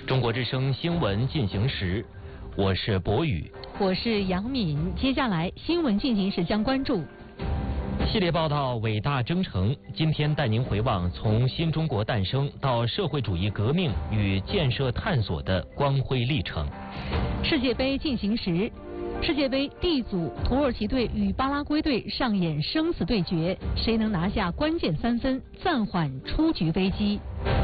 中国之声新闻进行时，我是博宇， 我是杨敏。接下来新闻进行时将关注系列报道《伟大征程》，今天带您回望从新中国诞生到社会主义革命与建设探索的光辉历程。 世界杯进行时，世界杯 D 组土耳其队与巴拉圭队上演生死对决，谁能拿下关键3分，暂缓出局危机？